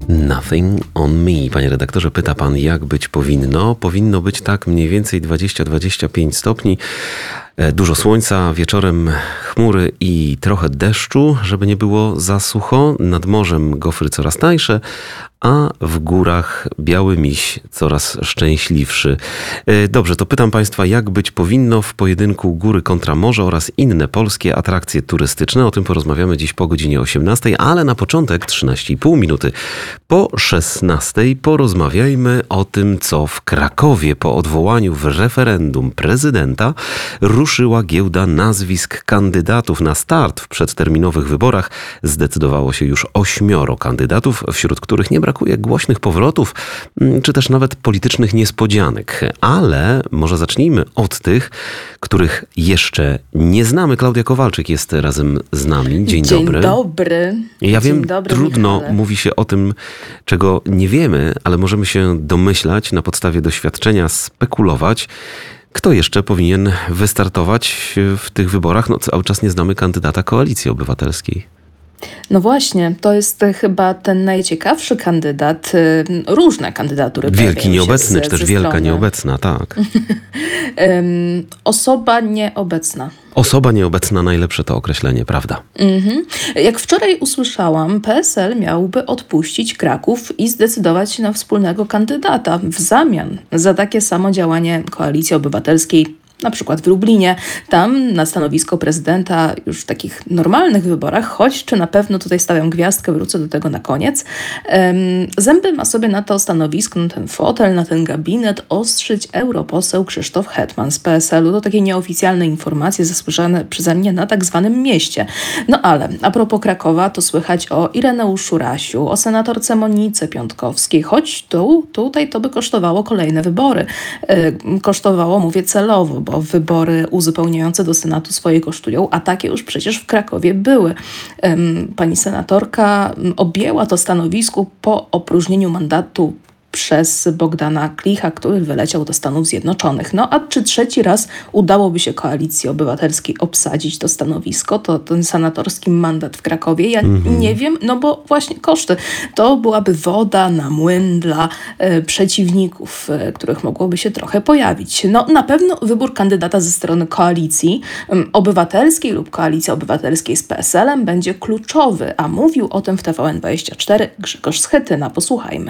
Nothing on me. Panie redaktorze, pyta pan, jak być powinno? Powinno być tak mniej więcej 20-25 stopni. Dużo słońca, wieczorem chmury i trochę deszczu, żeby nie było za sucho. Nad morzem gofry coraz tańsze, a w górach biały miś coraz szczęśliwszy. Dobrze, to pytam państwa, jak być powinno w pojedynku góry kontra morze oraz inne polskie atrakcje turystyczne. O tym porozmawiamy dziś po godzinie 18, ale na początek 13,5 minuty po 16 porozmawiajmy o tym, co w Krakowie po odwołaniu w referendum prezydenta ruszyła giełda nazwisk kandydatów na start w przedterminowych wyborach. Zdecydowało się już 8 kandydatów, wśród których nie brakuje głośnych powrotów, czy też nawet politycznych niespodzianek. Ale może zacznijmy od tych, których jeszcze nie znamy. Klaudia Kowalczyk jest razem z nami. Dzień dobry. Dzień dobry. Ja wiem, dobry, trudno Michale. mówi się o tym, czego nie wiemy, ale możemy się domyślać, na podstawie doświadczenia spekulować, kto jeszcze powinien wystartować w tych wyborach. No, cały czas nie znamy kandydata Koalicji Obywatelskiej. No właśnie, to jest chyba ten najciekawszy kandydat. Różne kandydatury Wielki pojawiają się nieobecny, czy też ze wielka strony. nieobecna, tak. Osoba nieobecna. Osoba nieobecna, najlepsze to określenie, prawda? Jak wczoraj usłyszałam, PSL miałby odpuścić Kraków i zdecydować się na wspólnego kandydata w zamian za takie samo działanie Koalicji Obywatelskiej, na przykład w Lublinie. Tam na stanowisko prezydenta już w takich normalnych wyborach, choć czy na pewno tutaj stawiam gwiazdkę, wrócę do tego na koniec, zęby ma sobie na to stanowisko, na ten fotel, na ten gabinet ostrzyć europoseł Krzysztof Hetman z PSL-u. To takie nieoficjalne informacje zasłyszane przeze mnie na tak zwanym mieście. No ale a propos Krakowa, to słychać o Ireneuszu Rasiu, o senatorce Monice Piątkowskiej, choć tutaj to by kosztowało kolejne wybory. Kosztowało, mówię celowo, bo wybory uzupełniające do Senatu swoje kosztują, a takie już przecież w Krakowie były. Pani senatorka objęła to stanowisko po opróżnieniu mandatu przez Bogdana Klicha, który wyleciał do Stanów Zjednoczonych. No a czy trzeci raz udałoby się Koalicji Obywatelskiej obsadzić to stanowisko, to ten senatorski mandat w Krakowie? Ja nie wiem, no bo właśnie koszty. To byłaby woda na młyn dla przeciwników, których mogłoby się trochę pojawić. No na pewno wybór kandydata ze strony Koalicji Obywatelskiej lub Koalicji Obywatelskiej z PSL-em będzie kluczowy, a mówił o tym w TVN24 Grzegorz Schetyna. Posłuchajmy.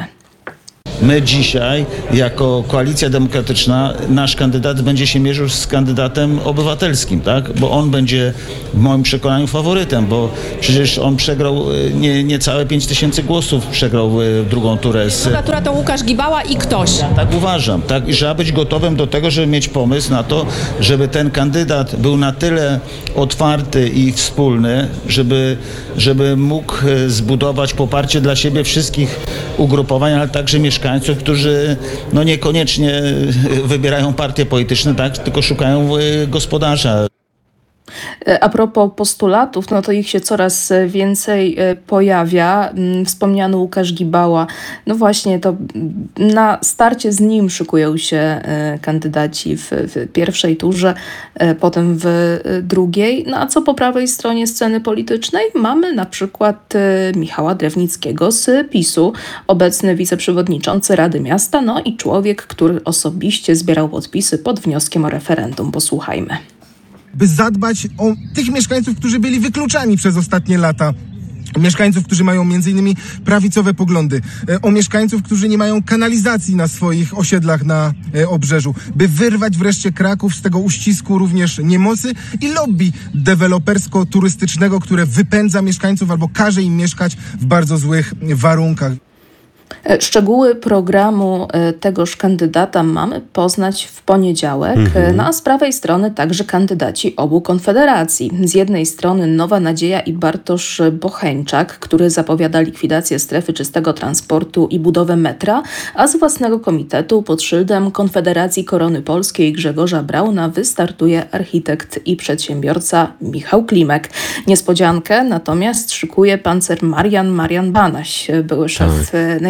My dzisiaj, jako Koalicja Demokratyczna, nasz kandydat będzie się mierzył z kandydatem obywatelskim, tak? Bo on będzie w moim przekonaniu faworytem, bo przecież on przegrał niecałe 5000 głosów, przegrał drugą turę. Druga tura to Łukasz Gibała i ktoś. Tak uważam, tak? I trzeba być gotowym do tego, żeby mieć pomysł na to, żeby ten kandydat był na tyle otwarty i wspólny, żeby mógł zbudować poparcie dla siebie wszystkich ugrupowań, ale także mieszkańców, którzy no niekoniecznie wybierają partie polityczne, tak, tylko szukają gospodarza. A propos postulatów, no to ich się coraz więcej pojawia. Wspomniany Łukasz Gibała, no właśnie to na starcie z nim szykują się kandydaci w pierwszej turze, potem w drugiej. No a co po prawej stronie sceny politycznej? Mamy na przykład Michała Drewnickiego z PiS-u, obecny wiceprzewodniczący Rady Miasta, no i człowiek, który osobiście zbierał podpisy pod wnioskiem o referendum. Posłuchajmy. By zadbać o tych mieszkańców, którzy byli wykluczani przez ostatnie lata. Mieszkańców, którzy mają m.in. prawicowe poglądy. O mieszkańców, którzy nie mają kanalizacji na swoich osiedlach na obrzeżu. By wyrwać wreszcie Kraków z tego uścisku również niemocy i lobby dewelopersko-turystycznego, które wypędza mieszkańców albo każe im mieszkać w bardzo złych warunkach. Szczegóły programu tegoż kandydata mamy poznać w poniedziałek. No a z prawej strony także kandydaci obu konfederacji. Z jednej strony Nowa Nadzieja i Bartosz Bocheńczak, który zapowiada likwidację strefy czystego transportu i budowę metra, a z własnego komitetu pod szyldem Konfederacji Korony Polskiej Grzegorza Brauna wystartuje architekt i przedsiębiorca Michał Klimek. Niespodziankę natomiast szykuje pancer Marian Banaś, były szef Najwyższej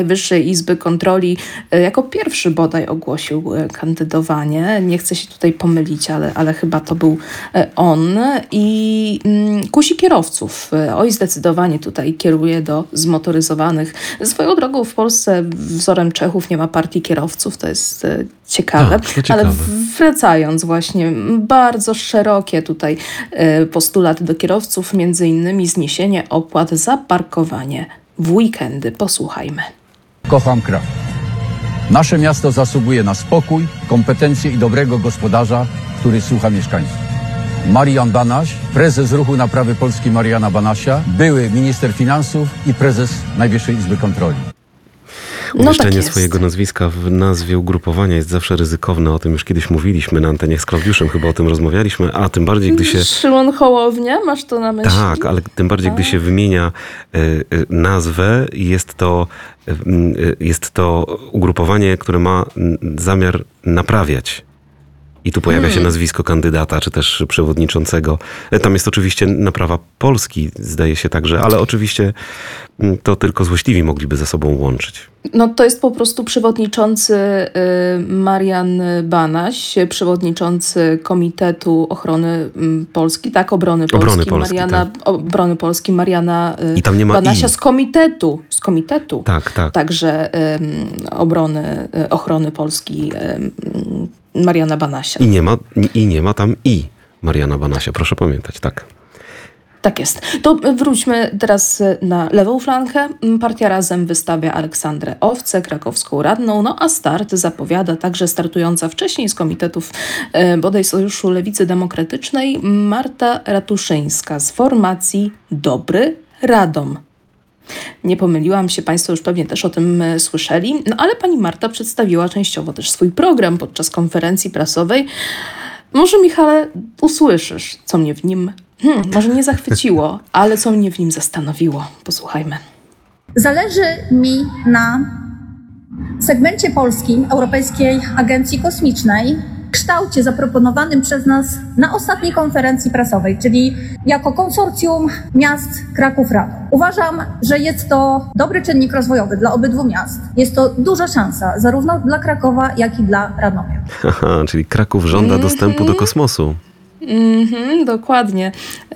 Najwyższej Izby Kontroli jako pierwszy bodaj ogłosił kandydowanie. Nie chcę się tutaj pomylić, ale chyba to był on. I kusi kierowców. Oj, zdecydowanie tutaj kieruje do zmotoryzowanych. Swoją drogą w Polsce wzorem Czechów nie ma partii kierowców. To jest ciekawe. Tak, to ciekawe. Ale wracając właśnie, bardzo szerokie tutaj postulaty do kierowców, między innymi zniesienie opłat za parkowanie w weekendy. Posłuchajmy. Kocham Kraków. Nasze miasto zasługuje na spokój, kompetencje i dobrego gospodarza, który słucha mieszkańców. Marian Banaś, prezes Ruchu Naprawy Polski Mariana Banasia, były minister finansów i prezes Najwyższej Izby Kontroli. Umieszczenie jest. swojego nazwiska w nazwie ugrupowania jest zawsze ryzykowne. O tym już kiedyś mówiliśmy na antenie z Klaudiuszem, chyba o tym rozmawialiśmy, a tym bardziej, gdy się... Szymon Hołownia, masz to na myśli? Tak, ale tym bardziej, gdy się wymienia nazwę, jest to ugrupowanie, które ma zamiar naprawiać. I tu pojawia się nazwisko kandydata, czy też przewodniczącego. Tam jest oczywiście naprawa Polski, zdaje się także, ale oczywiście to tylko złośliwi mogliby ze sobą łączyć. No to jest po prostu przewodniczący Marian Banaś, przewodniczący Komitetu Ochrony Polski, tak, Obrony Polski, Obrony Polski Mariana I tam nie ma Banasia i. z komitetu. Tak, tak. Także Ochrony Polski Mariana Banasia. I nie ma tam i Mariana Banasia, proszę pamiętać, tak. Tak jest. To wróćmy teraz na lewą flankę. Partia Razem wystawia Aleksandrę Owcę, krakowską radną, no a Start zapowiada także startująca wcześniej z komitetów bodaj Sojuszu Lewicy Demokratycznej Marta Ratuszyńska z formacji Dobry Radom. Nie pomyliłam się, Państwo już pewnie też o tym słyszeli, no ale pani Marta przedstawiła częściowo też swój program podczas konferencji prasowej. Może, Michale, usłyszysz, co mnie w nim może nie zachwyciło, ale co mnie w nim zastanowiło. Posłuchajmy. Zależy mi na segmencie polskim Europejskiej Agencji Kosmicznej, kształcie zaproponowanym przez nas na ostatniej konferencji prasowej, czyli jako konsorcjum miast Kraków-Radom. Uważam, że jest to dobry czynnik rozwojowy dla obydwu miast. Jest to duża szansa zarówno dla Krakowa, jak i dla Radomia. Aha, czyli Kraków żąda dostępu do kosmosu. Dokładnie.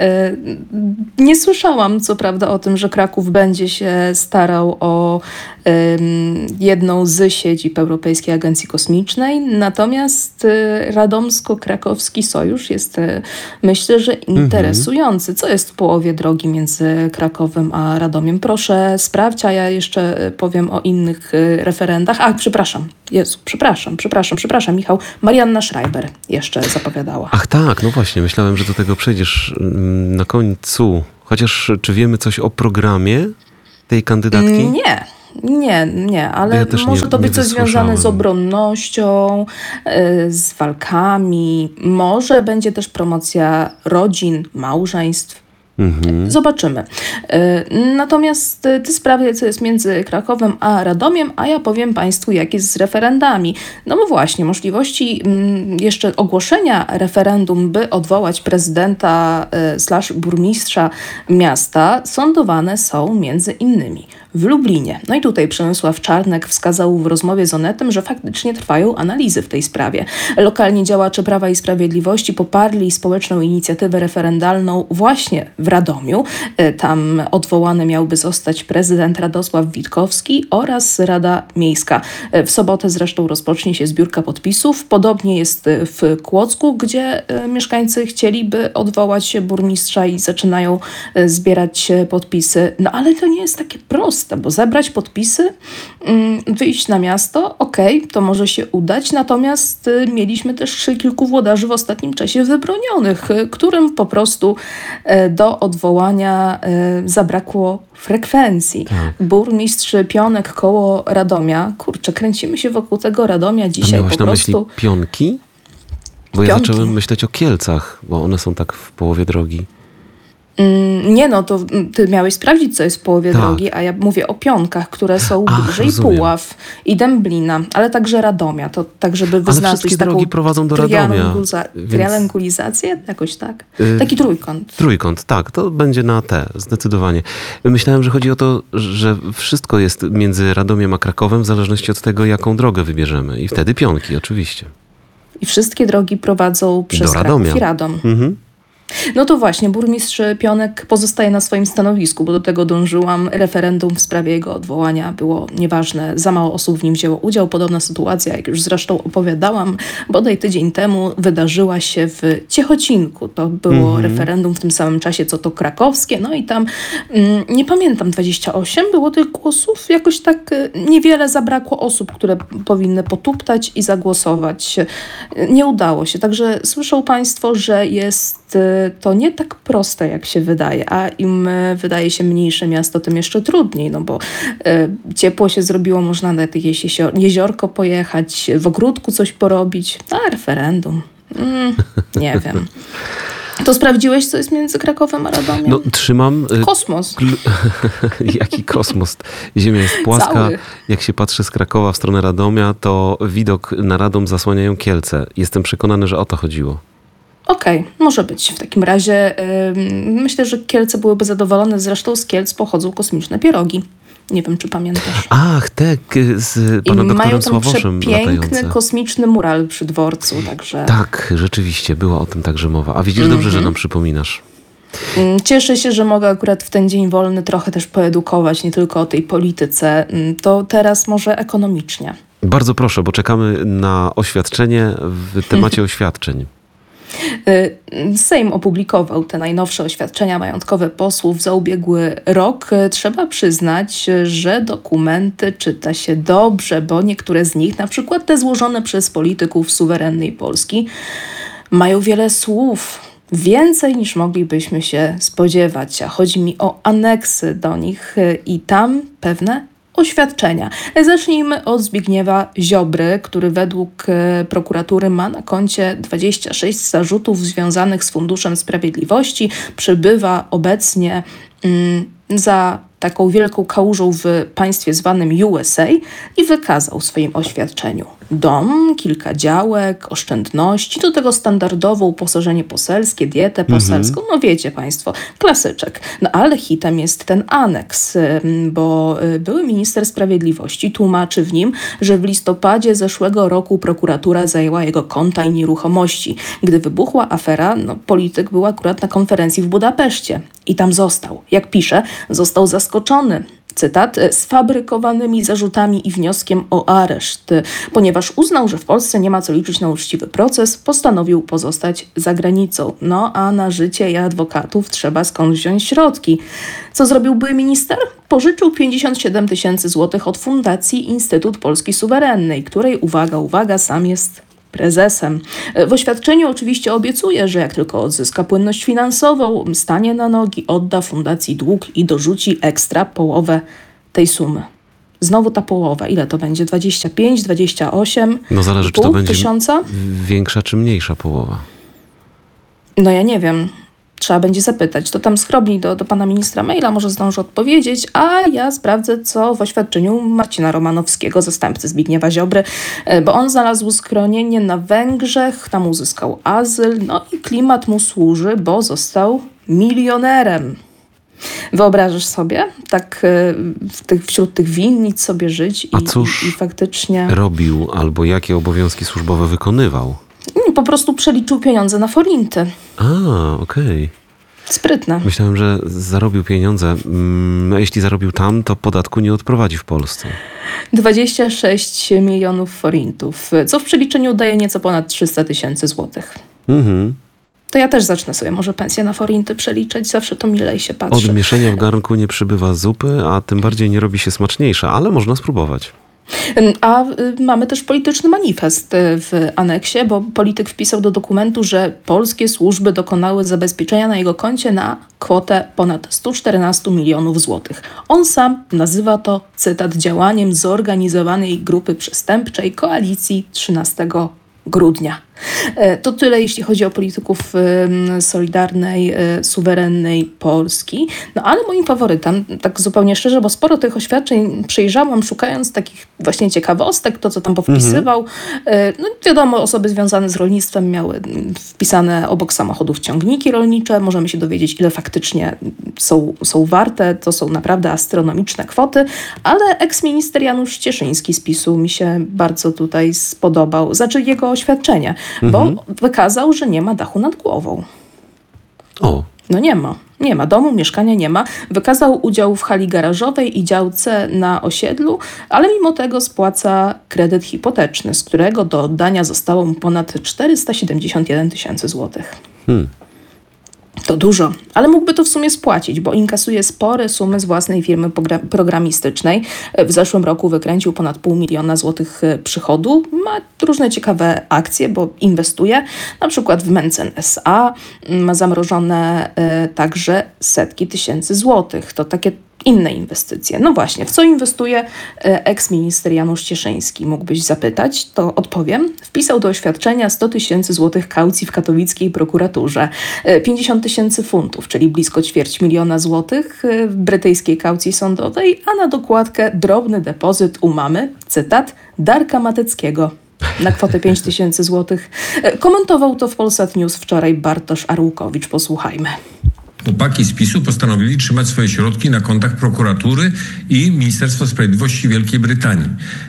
Nie słyszałam co prawda o tym, że Kraków będzie się starał o jedną z siedzib Europejskiej Agencji Kosmicznej, natomiast Radomsko-Krakowski Sojusz jest, myślę, że interesujący. Co jest w połowie drogi między Krakowem a Radomiem? Proszę sprawdź, a ja jeszcze powiem o innych referendach. Przepraszam, Michał. Marianna Schreiber jeszcze zapowiadała. Ach tak, no właśnie, myślałem, że do tego przejdziesz na końcu. Chociaż czy wiemy coś o programie tej kandydatki? Nie, ale Ja też może to być coś związane z wysłyszałem. obronnością, z walkami. Może będzie też promocja rodzin, małżeństw. Zobaczymy. Natomiast ty sprawiaj, co jest między Krakowem a Radomiem, a ja powiem Państwu, jak jest z referendami. No bo właśnie, możliwości jeszcze ogłoszenia referendum, by odwołać prezydenta / burmistrza miasta, sądowane są między innymi w Lublinie. No i tutaj Przemysław Czarnek wskazał w rozmowie z Onetem, że faktycznie trwają analizy w tej sprawie. Lokalni działacze Prawa i Sprawiedliwości poparli społeczną inicjatywę referendalną właśnie w Radomiu. Tam odwołany miałby zostać prezydent Radosław Witkowski oraz Rada Miejska. W sobotę zresztą rozpocznie się zbiórka podpisów. Podobnie jest w Kłodzku, gdzie mieszkańcy chcieliby odwołać burmistrza i zaczynają zbierać podpisy. No ale to nie jest takie proste, bo zebrać podpisy, wyjść na miasto, to może się udać, natomiast mieliśmy też kilku włodarzy w ostatnim czasie wybronionych, którym po prostu do odwołania zabrakło frekwencji. Tak. Burmistrz Pionek koło Radomia, kręcimy się wokół tego Radomia A dzisiaj miałaś po na myśli prostu. Pionki? Bo ja Pionki. zacząłem myśleć o Kielcach, bo one są tak w połowie drogi. Nie no, to ty miałeś sprawdzić, co jest w połowie Tak. drogi, a ja mówię o Pionkach, które są Ach, bliżej rozumiem. Puław i Dęblina, ale także Radomia, to tak, żeby wyznaczyć wszystkie taką drogi prowadzą do Radomia, więc- triangulizację, jakoś tak. Taki trójkąt. Trójkąt, tak, to będzie na T, zdecydowanie. Myślałem, że chodzi o to, że wszystko jest między Radomiem a Krakowem w zależności od tego, jaką drogę wybierzemy. I wtedy Pionki, oczywiście. I wszystkie drogi prowadzą przez Do Radomia. Kraków i Radom. Mhm. No to właśnie, burmistrz Pionek pozostaje na swoim stanowisku, bo do tego dążyłam. Referendum w sprawie jego odwołania było nieważne. Za mało osób w nim wzięło udział. Podobna sytuacja, jak już zresztą opowiadałam, bodaj tydzień temu wydarzyła się w Ciechocinku. To było referendum w tym samym czasie, co to krakowskie. No i tam, nie pamiętam, 28 było tych głosów. Jakoś tak niewiele zabrakło osób, które powinny potuptać i zagłosować. Nie udało się. Także słyszą Państwo, że jest to nie tak proste, jak się wydaje, a im wydaje się mniejsze miasto, tym jeszcze trudniej, no bo ciepło się zrobiło, można na jakieś jeziorko pojechać, w ogródku coś porobić, a referendum, nie wiem. To sprawdziłeś, co jest między Krakowem a Radomiem? No, trzymam... Kosmos. Jaki kosmos. Ziemia jest płaska. Cały. Jak się patrzy z Krakowa w stronę Radomia, to widok na Radom zasłaniają Kielce. Jestem przekonany, że o to chodziło. Okej, może być. W takim razie myślę, że Kielce byłyby zadowolone. Zresztą z Kielc pochodzą kosmiczne pierogi. Nie wiem, czy pamiętasz. Ach, te z panem I mają doktorem tam Sławoszem przepiękny latające. kosmiczny mural przy dworcu, także Tak, rzeczywiście, była o tym także mowa. A widzisz, dobrze, że nam przypominasz. cieszę się, że mogę akurat w ten dzień wolny trochę też poedukować, nie tylko o tej polityce. To teraz może ekonomicznie. Bardzo proszę, bo czekamy na oświadczenie w temacie oświadczeń. Sejm opublikował te najnowsze oświadczenia majątkowe posłów za ubiegły rok. Trzeba przyznać, że dokumenty czyta się dobrze, bo niektóre z nich, na przykład te złożone przez polityków suwerennej Polski, mają wiele słów. Więcej niż moglibyśmy się spodziewać. A chodzi mi o aneksy do nich i tam pewne oświadczenia. Zacznijmy od Zbigniewa Ziobry, który według prokuratury ma na koncie 26 zarzutów związanych z Funduszem Sprawiedliwości. Przebywa obecnie za taką wielką kałużą w państwie zwanym USA i wykazał w swoim oświadczeniu dom, kilka działek, oszczędności, do tego standardowe uposażenie poselskie, dietę poselską, no wiecie Państwo, klasyczek. No ale hitem jest ten aneks, bo były minister sprawiedliwości tłumaczy w nim, że w listopadzie zeszłego roku prokuratura zajęła jego konta i nieruchomości. Gdy wybuchła afera, no, polityk był akurat na konferencji w Budapeszcie i tam został. Jak pisze, został zaskoczony, cytat, sfabrykowanymi zarzutami i wnioskiem o areszt. Ponieważ uznał, że w Polsce nie ma co liczyć na uczciwy proces, postanowił pozostać za granicą. No a na życie i adwokatów trzeba skąd wziąć środki. Co zrobił były minister? Pożyczył 57 000 złotych od Fundacji Instytut Polski Suwerennej, której, uwaga, sam jest prezesem. W oświadczeniu oczywiście obiecuje, że jak tylko odzyska płynność finansową, stanie na nogi, odda fundacji dług i dorzuci ekstra połowę tej sumy. Znowu ta połowa. Ile to będzie? 25, 28? No zależy, czy to będzie tysiąca? większa czy mniejsza połowa. No ja nie wiem. Trzeba będzie zapytać. To tam schrobnij do pana ministra maila, może zdąży odpowiedzieć, a ja sprawdzę, co w oświadczeniu Marcina Romanowskiego, zastępcy Zbigniewa Ziobry, bo on znalazł schronienie na Węgrzech, tam uzyskał azyl, no i klimat mu służy, bo został milionerem. Wyobrażasz sobie tak wśród tych winnic sobie żyć A cóż i faktycznie robił albo jakie obowiązki służbowe wykonywał? po prostu przeliczył pieniądze na forinty. A, okej. Sprytne. Myślałem, że zarobił pieniądze. A jeśli zarobił tam, to podatku nie odprowadzi w Polsce. 26 milionów forintów, co w przeliczeniu daje nieco ponad 300 000 złotych. To ja też zacznę sobie może pensję na forinty przeliczać, zawsze to milej się patrzy. Od mieszania w garnku nie przybywa zupy, a tym bardziej nie robi się smaczniejsza, ale można spróbować. A mamy też polityczny manifest w aneksie, bo polityk wpisał do dokumentu, że polskie służby dokonały zabezpieczenia na jego koncie na kwotę ponad 114 milionów złotych. On sam nazywa to, cytat, działaniem zorganizowanej grupy przestępczej koalicji 13 grudnia. To tyle, jeśli chodzi o polityków Solidarnej, Suwerennej Polski. No ale moim faworytem, tak zupełnie szczerze, bo sporo tych oświadczeń przejrzałam, szukając takich właśnie ciekawostek, to co tam powpisywał. No wiadomo, osoby związane z rolnictwem miały wpisane obok samochodów ciągniki rolnicze. Możemy się dowiedzieć, ile faktycznie są warte. To są naprawdę astronomiczne kwoty, ale eksminister Janusz Cieszyński z PiS-u mi się bardzo tutaj spodobał. Znaczy jego oświadczenie, bo wykazał, że nie ma dachu nad głową. O, No nie ma domu, mieszkania nie ma. Wykazał udział w hali garażowej i działce na osiedlu, ale mimo tego spłaca kredyt hipoteczny, z którego do oddania zostało mu ponad 471 000 złotych. To dużo, ale mógłby to w sumie spłacić, bo inkasuje spore sumy z własnej firmy programistycznej. W zeszłym roku wykręcił ponad 500 000 złotych przychodu. Ma różne ciekawe akcje, bo inwestuje na przykład w Mencen S.A. Ma zamrożone także setki tysięcy złotych. To takie inne inwestycje. No właśnie, w co inwestuje eksminister Janusz Cieszyński? Mógłbyś zapytać, to odpowiem. Wpisał do oświadczenia 100 000 złotych kaucji w katowickiej prokuraturze, 50 000 funtów, czyli blisko 250 000 złotych w brytyjskiej kaucji sądowej, a na dokładkę drobny depozyt u mamy, cytat, Darka Mateckiego na kwotę 5 000 złotych. Komentował to w Polsat News wczoraj Bartosz Arłukowicz. Posłuchajmy. Chłopaki z PiS-u postanowili trzymać swoje środki na kontach prokuratury i Ministerstwa Sprawiedliwości Wielkiej Brytanii.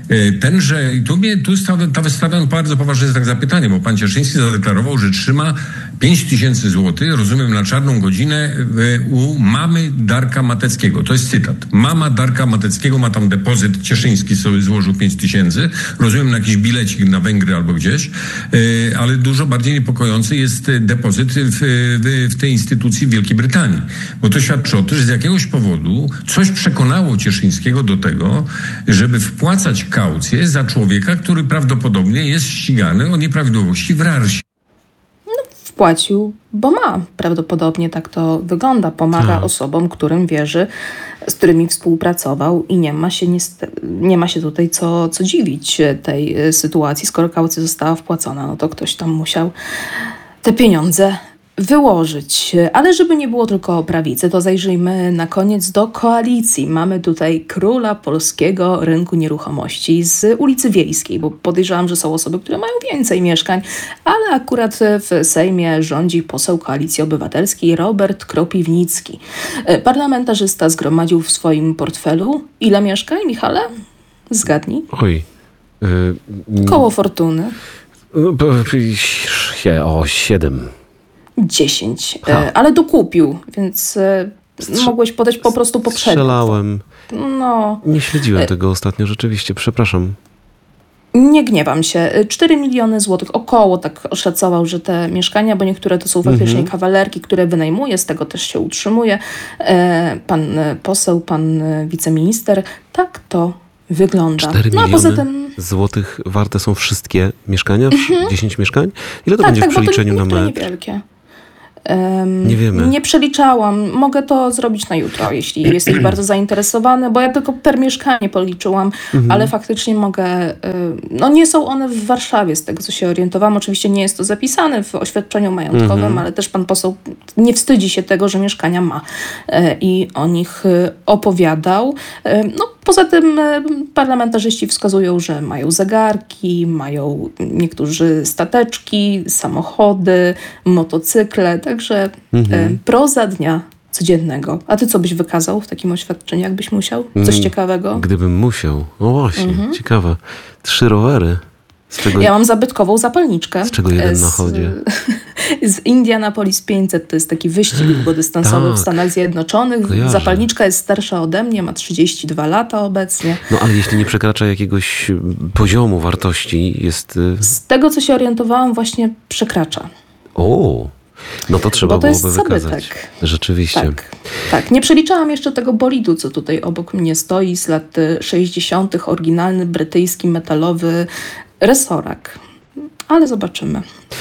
Stawiam bardzo poważny znak zapytania, bo pan Cieszyński zadeklarował, że trzyma 5 000 złotych, rozumiem, na czarną godzinę u mamy Darka Mateckiego. To jest cytat. Mama Darka Mateckiego ma tam depozyt, Cieszyński sobie złożył 5 000, rozumiem, na jakiś bilecik na Węgry albo gdzieś, ale dużo bardziej niepokojący jest depozyt w tej instytucji w Wielkiej Brytanii. Bo to świadczy o tym, że z jakiegoś powodu coś przekonało Cieszyńskiego do tego, żeby wpłacać kaucję za człowieka, który prawdopodobnie jest ścigany o nieprawidłowości w RARS-ie. Wpłacił, bo ma. Prawdopodobnie tak to wygląda. Pomaga osobom, którym wierzy, z którymi współpracował i nie ma się tutaj co dziwić tej sytuacji. Skoro kaucja została wpłacona, no to ktoś tam musiał te pieniądze wyłożyć. Ale żeby nie było tylko o prawicy, to zajrzyjmy na koniec do koalicji. Mamy tutaj króla polskiego rynku nieruchomości z ulicy Wiejskiej, bo podejrzewam, że są osoby, które mają więcej mieszkań, ale akurat w Sejmie rządzi poseł Koalicji Obywatelskiej Robert Kropiwnicki. Parlamentarzysta zgromadził w swoim portfelu ile mieszkań, Michale? Zgadnij. Oj. Koło fortuny. 7. 10, ale dokupił, więc mogłeś podać po prostu poprzednio. Strzelałem. No. Nie śledziłem tego ostatnio, rzeczywiście, przepraszam. Nie gniewam się. 4 miliony złotych, około tak oszacował, że te mieszkania, bo niektóre to są faktycznie kawalerki, które wynajmuje, z tego też się utrzymuje. Pan poseł, pan wiceminister, tak to wygląda. 4 no a miliony poza tym złotych warte są wszystkie mieszkania? 10 mieszkań? Ile to będzie w bo to przeliczeniu na niektóre metr? niewielkie. Nie wiemy. Nie przeliczałam. Mogę to zrobić na jutro, jeśli jesteś bardzo zainteresowany, bo ja tylko per mieszkanie policzyłam, ale faktycznie mogę... No nie są one w Warszawie, z tego co się orientowałam. Oczywiście nie jest to zapisane w oświadczeniu majątkowym, ale też pan poseł nie wstydzi się tego, że mieszkania ma i o nich opowiadał. No poza tym parlamentarzyści wskazują, że mają zegarki, mają niektórzy stateczki, samochody, motocykle, także proza dnia codziennego. A ty co byś wykazał w takim oświadczeniu, jakbyś musiał? Coś ciekawego? Gdybym musiał. No właśnie, ciekawe. 3 rowery. Z czego, Ja mam zabytkową zapalniczkę. z czego jeden na chodzie? Z Indianapolis 500, to jest taki wyścig długodystansowy w Stanach Zjednoczonych. Kojarzę. Zapalniczka jest starsza ode mnie, ma 32 lata obecnie. No ale jeśli nie przekracza jakiegoś poziomu wartości, jest... Z tego, co się orientowałam, właśnie przekracza. O, no to trzeba Bo to jest byłoby wykazać. zabytek. Rzeczywiście. Tak. Nie przeliczałam jeszcze tego bolidu, co tutaj obok mnie stoi z lat 60. Oryginalny brytyjski metalowy resorak. Ale zobaczymy.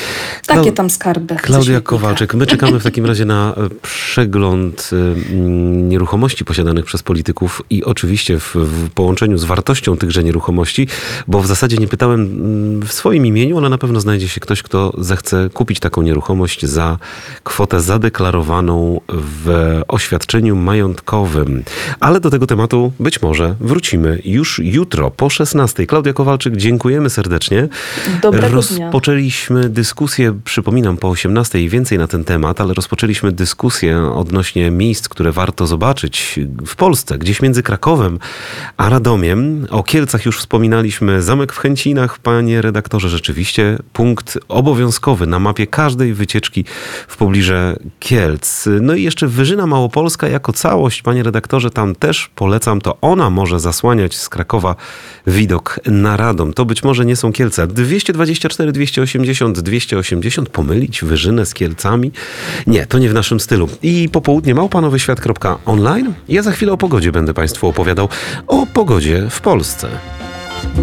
Takie tam skarby. ze Klaudia śmietnika. Kowalczyk, my czekamy w takim razie na przegląd nieruchomości posiadanych przez polityków i oczywiście w połączeniu z wartością tychże nieruchomości, bo w zasadzie nie pytałem w swoim imieniu, ale na pewno znajdzie się ktoś, kto zechce kupić taką nieruchomość za kwotę zadeklarowaną w oświadczeniu majątkowym. Ale do tego tematu być może wrócimy już jutro po 16:00. Klaudia Kowalczyk, dziękujemy serdecznie. Dobrego dnia. Rozpoczęliśmy dyskusję, przypominam, po 18:00 więcej na ten temat, ale rozpoczęliśmy dyskusję odnośnie miejsc, które warto zobaczyć w Polsce, gdzieś między Krakowem a Radomiem. O Kielcach już wspominaliśmy, zamek w Chęcinach, panie redaktorze, rzeczywiście punkt obowiązkowy na mapie każdej wycieczki w pobliżu Kielc. No i jeszcze Wyżyna Małopolska jako całość, panie redaktorze, tam też polecam, to ona może zasłaniać z Krakowa widok na Radom. To być może nie są Kielce. 224, 280, 280, pomylić Wyżynę z Kielcami? Nie, to nie w naszym stylu. I popołudnie małpanowyświat.online. Ja za chwilę o pogodzie będę państwu opowiadał. O pogodzie w Polsce.